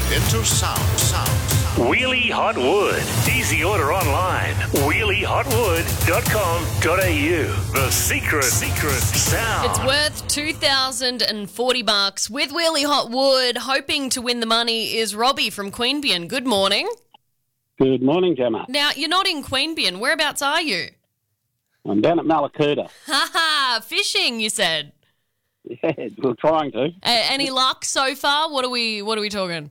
into sound. Wheelie Hot Wood. Easy order online. wheeliehotwood.com.au. The secret sound. It's worth $2,040 with Wheelie Hot Wood. Hoping to win the money is Robbie from Queanbeyan. Good morning. Good morning, Gemma. Now, you're not in Queanbeyan. Whereabouts are you? I'm down at Malakuta. Haha, fishing, you said. Yeah, we're trying to. Any luck so far? What are we talking?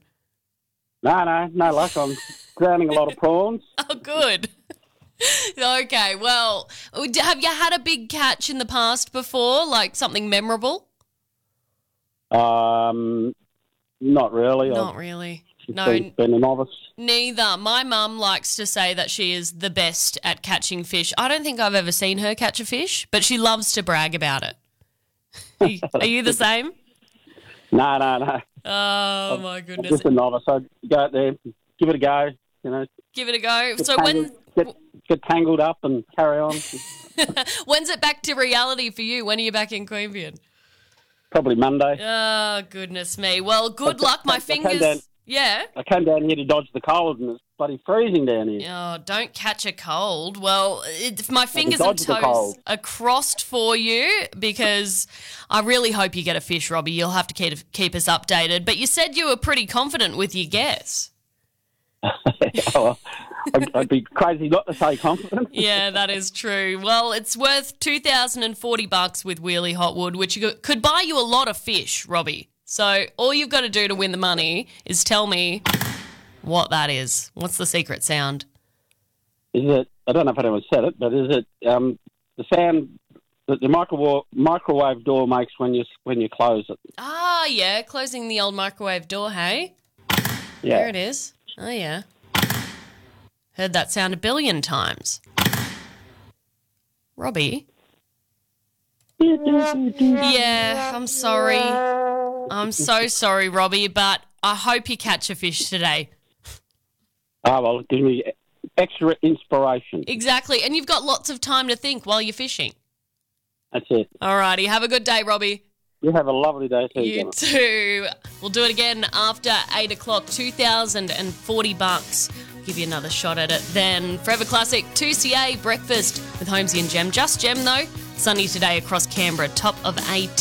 No luck. I'm drowning a lot of prawns. Oh, good. Okay, well, have you had a big catch in the past before, like something memorable? Not really. Not really. No, been a novice. neither. My mum likes to say that she is the best at catching fish. I don't think I've ever seen her catch a fish, but she loves to brag about it. Are you the same? No. Oh, my goodness. Just a novice. So go out there, give it a go, Give it a go. Get So tangled, get tangled up and carry on. when's it back to reality for you? When are you back in Queanbeyan? Probably Monday. Oh, goodness me. Well, good luck. My fingers... Yeah? I came down here to dodge the cold and it's bloody freezing down here. Oh, don't catch a cold. Well, my fingers and toes are crossed for you because I really hope you get a fish, Robbie. You'll have to keep us updated. But you said you were pretty confident with your guess. Well, I'd be crazy not to say confident. Yeah, that is true. Well, it's worth $2,040 with Wheelie Hot Wood, which could buy you a lot of fish, Robbie. So all you've got to do to win the money is tell me what that is. What's the secret sound? Is it, I don't know if anyone said it, but is it the sound that the microwave door makes when you close it? Ah, yeah, closing the old microwave door, hey? Yeah. There it is. Oh, yeah. Heard that sound a billion times. Robbie? Yeah, I'm sorry. I'm so sorry, Robbie, but I hope you catch a fish today. Oh, well, it gives me extra inspiration. Exactly, and you've got lots of time to think while you're fishing. That's it. All righty, have a good day, Robbie. You have a lovely day too, You Gemma. too. We'll do it again after 8 o'clock, $2,040. Give you another shot at it then. Forever Classic, 2CA, breakfast with Holmesy and Gem. Just Gem, though. Sunny today across Canberra, top of 8.